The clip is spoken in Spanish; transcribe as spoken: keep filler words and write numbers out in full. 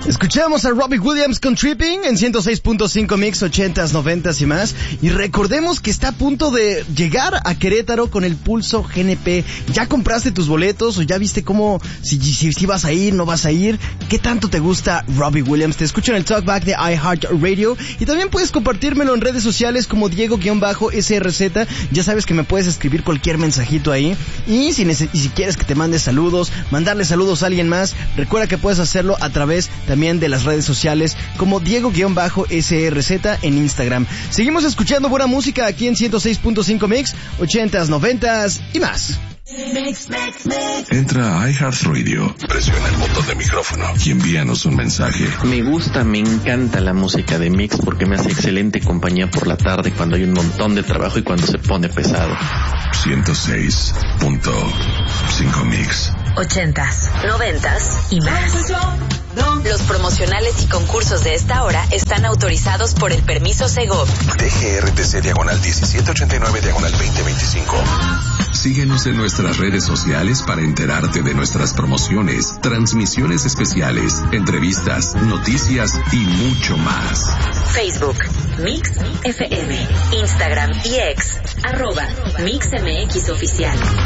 Escuchamos a Robbie Williams con Tripping en ciento seis punto cinco Mix, ochentas, noventas y más. Y recordemos que está a punto de llegar a Querétaro con el Pulso G N P. ¿Ya compraste tus boletos o ya viste cómo, si, si, si vas a ir, no vas a ir? ¿Qué tanto te gusta Robbie Williams? Te escucho en el Talkback de iHeartRadio y también puedes compartírmelo en redes sociales como Diego-S R Z. Ya sabes que me puedes escribir cualquier mensajito ahí. Y si, neces- y si quieres que te mande saludos, mandarle saludos a alguien más, recuerda que puedes hacerlo a través también de las redes sociales como Diego-S R Z en Instagram. Seguimos escuchando buena música aquí en ciento seis punto cinco Mix, ochentas, noventas y más. Mix, mix, mix. Entra a iHeartRadio, presiona el botón de micrófono y envíanos un mensaje. Me gusta, me encanta la música de Mix porque me hace excelente compañía por la tarde cuando hay un montón de trabajo y cuando se pone pesado. ciento seis punto cinco Mix. Ochentas, noventas y más. Los promocionales y concursos de esta hora están autorizados por el permiso Segov. D G R T C diagonal diecisiete ochenta y nueve diagonal veinte veinticinco. Síguenos en nuestras redes sociales para enterarte de nuestras promociones, transmisiones especiales, entrevistas, noticias y mucho más. Facebook, Mix F M, Instagram y X, arroba Mix M X Oficial.